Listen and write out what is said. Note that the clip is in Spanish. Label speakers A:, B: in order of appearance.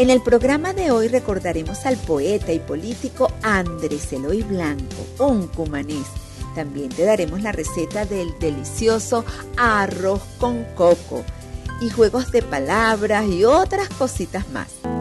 A: En el programa de hoy recordaremos al poeta y político Andrés Eloy Blanco, un cumanés. También te daremos la receta del delicioso arroz con coco y juegos de palabras y otras cositas más.